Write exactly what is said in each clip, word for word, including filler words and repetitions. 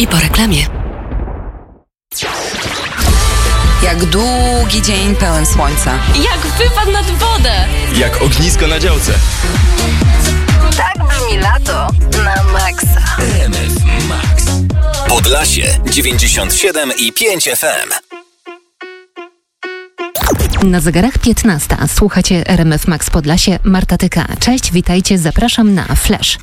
I po reklamie. Jak długi dzień pełen słońca. Jak wypad nad wodę. Jak ognisko na działce. Tak brzmi lato na maksa. R M F Max. Podlasie dziewięćdziesiąt siedem i pięć F M. Na zegarach piętnasta. Słuchacie R M F Max Podlasie. Marta Tyka. Cześć, witajcie, zapraszam na Flash.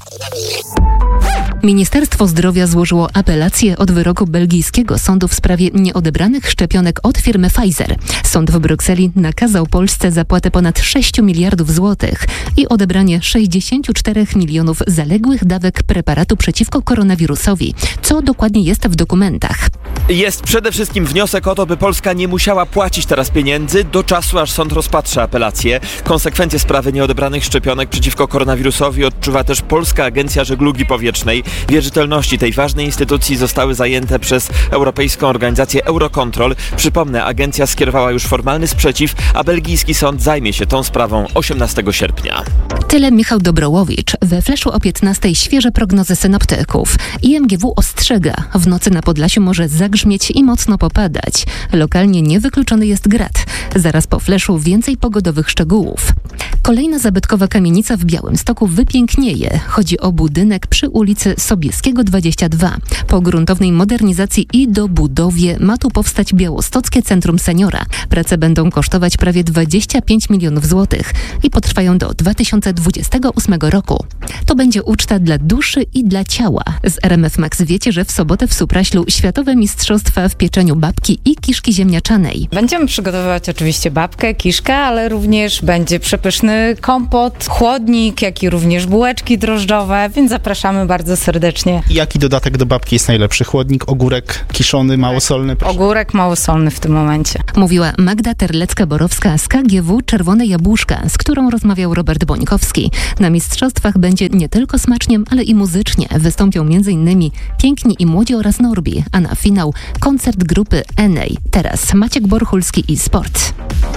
Ministerstwo Zdrowia złożyło apelację od wyroku belgijskiego sądu w sprawie nieodebranych szczepionek od firmy Pfizer. Sąd w Brukseli nakazał Polsce zapłatę ponad sześć miliardów złotych i odebranie sześćdziesiąt cztery milionów zaległych dawek preparatu przeciwko koronawirusowi. Co dokładnie jest w dokumentach? Jest przede wszystkim wniosek o to, by Polska nie musiała płacić teraz pieniędzy do czasu, aż sąd rozpatrzy apelację. Konsekwencje sprawy nieodebranych szczepionek przeciwko koronawirusowi odczuwa też Polska Agencja Żeglugi Powietrznej. Wierzytelności tej ważnej instytucji zostały zajęte przez Europejską Organizację Eurocontrol. Przypomnę, agencja skierowała już formalny sprzeciw, a belgijski sąd zajmie się tą sprawą osiemnastego sierpnia. Tyle Michał Dobrołowicz. We Flashu o piętnastej świeże prognozy synoptyków. I M G W ostrzega, w nocy na Podlasiu może zagrzmieć i mocno popadać. Lokalnie niewykluczony jest grad. Zaraz po Flashu więcej pogodowych szczegółów. Kolejna zabytkowa kamienica w Białymstoku wypięknieje. Chodzi o budynek przy ulicy Sobieskiego dwadzieścia dwa. Po gruntownej modernizacji i dobudowie ma tu powstać Białostockie Centrum Seniora. Prace będą kosztować prawie dwadzieścia pięć milionów złotych i potrwają do dwa tysiące dwudziestego ósmego roku. To będzie uczta dla duszy i dla ciała. Z R M F Max wiecie, że w sobotę w Supraślu Światowe Mistrzostwa w pieczeniu babki i kiszki ziemniaczanej. Będziemy przygotowywać oczywiście babkę, kiszkę, ale również będzie przepyszny kompot, chłodnik, jak i również bułeczki drożdżowe, więc zapraszamy bardzo serdecznie. Jaki dodatek do babki jest najlepszy? Chłodnik, ogórek kiszony, małosolny? Proszę. Ogórek małosolny w tym momencie. Mówiła Magda Terlecka-Borowska z K G W Czerwone Jabłuszka, z którą rozmawiał Robert Bońkowski. Na mistrzostwach będzie nie tylko smacznie, ale i muzycznie. Wystąpią m.in. Piękni i Młodzi oraz Norbi, a na finał koncert grupy Enej. Teraz Maciek Borchulski i Sport.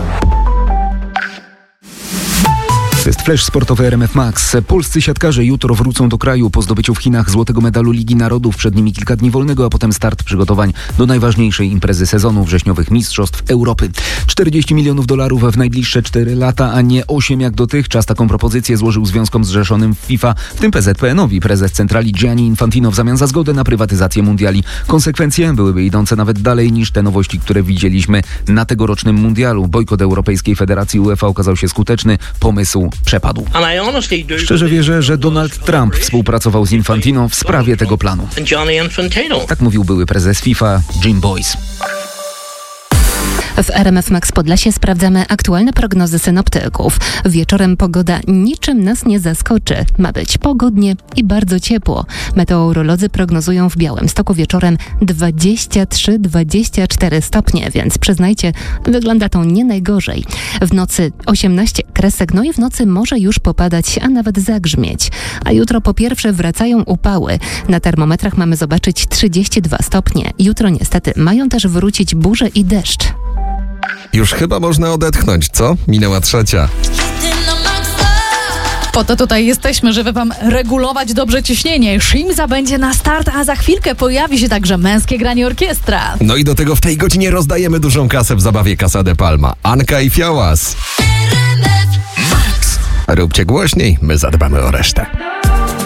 To jest Flash sportowy R M F Max. Polscy siatkarze jutro wrócą do kraju po zdobyciu w Chinach złotego medalu Ligi Narodów. Przed nimi kilka dni wolnego, a potem start przygotowań do najważniejszej imprezy sezonu wrześniowych Mistrzostw Europy. czterdzieści milionów dolarów w najbliższe cztery lata, a nie osiem jak dotychczas. Taką propozycję złożył związkom zrzeszonym w FIFA, w tym P Z P N owi prezes centrali Gianni Infantino w zamian za zgodę na prywatyzację mundiali. Konsekwencje byłyby idące nawet dalej niż te nowości, które widzieliśmy na tegorocznym mundialu. Bojkot Europejskiej Federacji UEFA okazał się skuteczny. Pomysł przepadł. Szczerze wierzę, że Donald Trump współpracował z Infantino w sprawie tego planu. Tak mówił były prezes FIFA Jim Boyce. W R M F Max Podlasie sprawdzamy aktualne prognozy synoptyków. Wieczorem pogoda niczym nas nie zaskoczy. Ma być pogodnie i bardzo ciepło. Meteorolodzy prognozują w Białymstoku wieczorem dwadzieścia trzy dwadzieścia cztery stopnie, więc przyznajcie, wygląda to nie najgorzej. W nocy osiemnaście kresek, no i w nocy może już popadać, a nawet zagrzmieć. A jutro po pierwsze wracają upały. Na termometrach mamy zobaczyć trzydzieści dwa stopnie. Jutro niestety mają też wrócić burze i deszcz. Już chyba można odetchnąć, co? Minęła trzecia. Po to tutaj jesteśmy, żeby wam regulować dobrze ciśnienie. Shimza będzie na start, a za chwilkę pojawi się także męskie granie orkiestra. No i do tego w tej godzinie rozdajemy dużą kasę w zabawie Casa de Palma. Anka i Fiałas. Max. Róbcie głośniej, my zadbamy o resztę.